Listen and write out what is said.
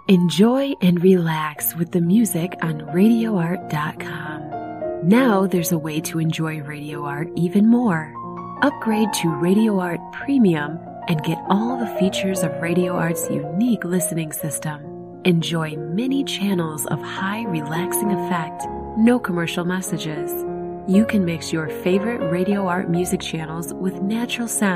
Enjoy and relax with the music on RadioArt.com. Now there's a way to enjoy Radio Art even more. Upgrade to Radio Art Premium and get all the features of Radio Art's unique listening system. Enjoy many channels of high relaxing effect, no commercial messages. You can mix your favorite Radio Art music channels with natural sound